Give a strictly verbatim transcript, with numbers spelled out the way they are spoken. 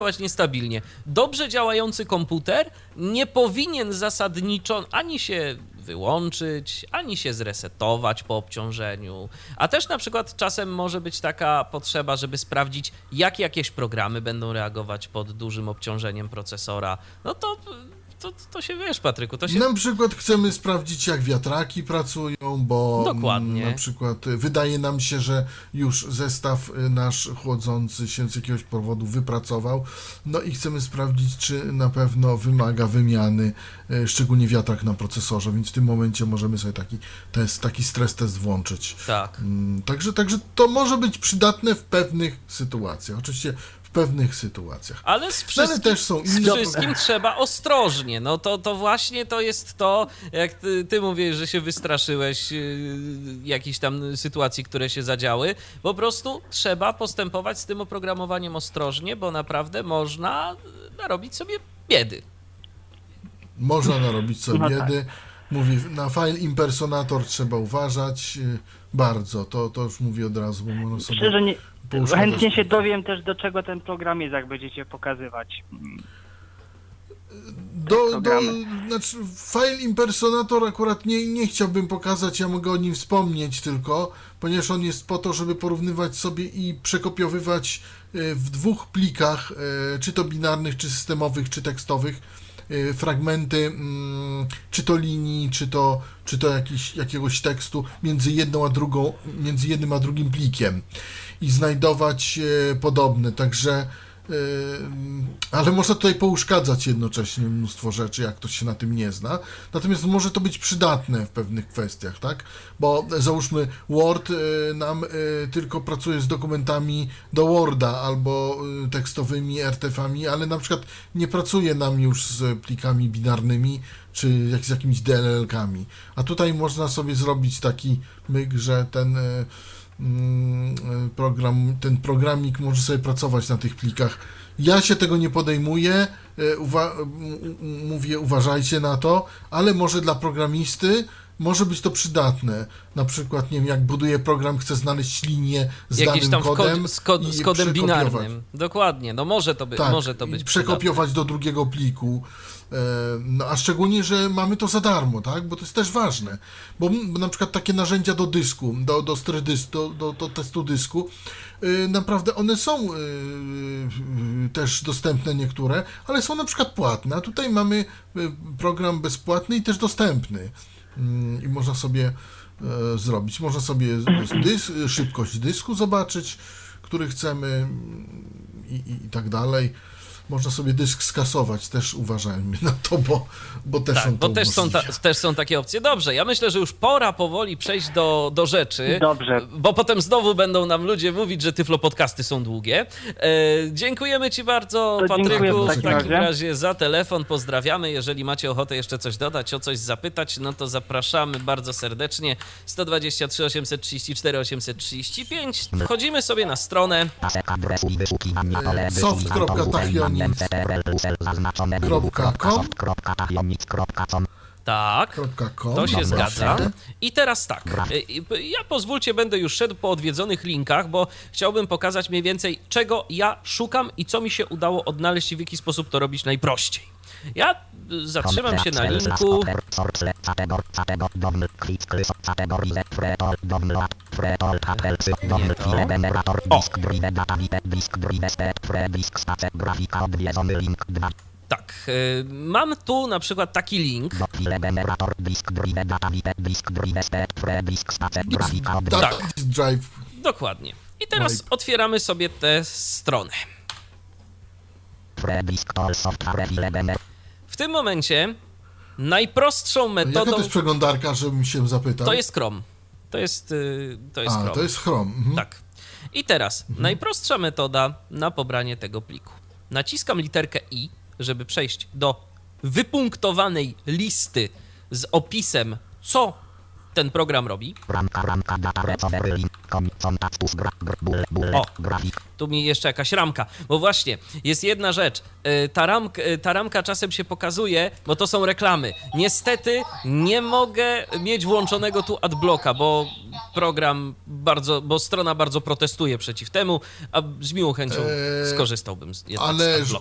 niestabilnie. Dobrze działający komputer nie powinien zasadniczo ani się wyłączyć, ani się zresetować po obciążeniu, a też na przykład czasem może być taka potrzeba, żeby sprawdzić, jak jakieś programy będą reagować pod dużym obciążeniem procesora. No to To, to się wiesz, Patryku, to się... Na przykład chcemy sprawdzić, jak wiatraki pracują, bo Dokładnie. Na przykład wydaje nam się, że już zestaw nasz chłodzący się z jakiegoś powodu wypracował, no i chcemy sprawdzić, czy na pewno wymaga wymiany, szczególnie wiatrak na procesorze, więc w tym momencie możemy sobie taki test, taki stres test włączyć. Tak. Także, także to może być przydatne w pewnych sytuacjach. Oczywiście w pewnych sytuacjach. Ale z wszystkim, Ale też są z inne... wszystkim trzeba ostrożnie. No to, to właśnie to jest to, jak ty, ty mówisz, że się wystraszyłeś yy, jakichś tam sytuacji, które się zadziały. Po prostu trzeba postępować z tym oprogramowaniem ostrożnie, bo naprawdę można narobić sobie biedy. Można narobić sobie No biedy. tak. Mówi, na file impersonator trzeba uważać yy, bardzo. To, to już mówię od razu, bo można sobie... Szczerze nie, pouszkadzać. chętnie się dowiem też, do czego ten program jest, jak będziecie pokazywać. Do, do, programy. znaczy, file impersonator akurat nie, nie chciałbym pokazać, ja mogę o nim wspomnieć tylko, ponieważ on jest po to, żeby porównywać sobie i przekopiowywać e, w dwóch plikach, e, czy to binarnych, czy systemowych, czy tekstowych, e, fragmenty, mm, czy to linii, czy to, czy to jakiś, jakiegoś tekstu między jedną a drugą, między jednym a drugim plikiem i znajdować e, podobne, także Yy, ale można tutaj pouszkadzać jednocześnie mnóstwo rzeczy, jak ktoś się na tym nie zna. Natomiast może to być przydatne w pewnych kwestiach, tak? Bo załóżmy Word yy, nam yy, tylko pracuje z dokumentami do Worda albo yy, tekstowymi er te efami, ale na przykład nie pracuje nam już z plikami binarnymi czy jak z jakimiś de el el-kami. A tutaj można sobie zrobić taki myk, że ten yy, program, ten programik może sobie pracować na tych plikach. Ja się tego nie podejmuję, uwa- mówię uważajcie na to, ale może dla programisty może być to przydatne. Na przykład, nie wiem, jak buduje program, chce znaleźć linię z Jakiś danym tam kodem z, kod, i z kodem przekopiować. binarnym. Dokładnie, no może to, by, Tak, może to być i przekopiować przydatne. do drugiego pliku. No, a szczególnie, że mamy to za darmo, tak? Bo to jest też ważne. Bo, bo na przykład takie narzędzia do dysku, do, do, strydysk, do, do, do testu dysku, yy, naprawdę one są yy, yy, też dostępne niektóre, ale są na przykład płatne. A tutaj mamy yy, program bezpłatny i też dostępny. Yy, I można sobie yy, zrobić. Można sobie dys, szybkość dysku zobaczyć, który chcemy i, i, i tak dalej. Można sobie dysk skasować, też uważajmy na to, bo, bo też Tak, on to bo też są, ta, też są takie opcje. Dobrze, ja myślę, że już pora powoli przejść do, do rzeczy. Dobrze. Bo potem znowu będą nam ludzie mówić, że Tyflo Podcasty są długie. E, dziękujemy Ci bardzo, To dziękuję Patryku, w w takim takim razie. razie za telefon. Pozdrawiamy. Jeżeli macie ochotę jeszcze coś dodać, o coś zapytać, no to zapraszamy bardzo serdecznie. sto dwadzieścia trzy, osiemset trzydzieści cztery, osiemset trzydzieści pięć. Wchodzimy sobie na stronę soft kropka tachionix kropka com. Tak, .com. to się Dobra. zgadza. I teraz tak, y, ja pozwólcie, będę już szedł po odwiedzonych linkach, bo chciałbym pokazać mniej więcej, czego ja szukam i co mi się udało odnaleźć i w jaki sposób to robić najprościej. Ja y, zatrzymam się na linku. Tak, y, mam tu na przykład taki link. Tak, drive. Dokładnie. I teraz Drive. otwieramy sobie tę stronę. W tym momencie najprostszą Jaka metodą... to jest przeglądarka, żebym się zapytał? To jest Chrome. To jest, y, to jest A, Chrome. to jest Chrome. Mhm. Tak. I teraz najprostsza metoda na pobranie tego pliku. Naciskam literkę I, żeby przejść do wypunktowanej listy z opisem, co ten program robi? Ramka, ramka, data, recovery, link, kontaktus, gra, gr, bule, bule, O. grafik. Tu mi jeszcze jakaś ramka, bo właśnie jest jedna rzecz, y, ta, ramk, y, ta ramka czasem się pokazuje, bo to są reklamy. Niestety nie mogę mieć włączonego tu adblocka, bo program bardzo, bo strona bardzo protestuje przeciw temu, a z miłą chęcią Eee, skorzystałbym z, jednak z Ale adblocka.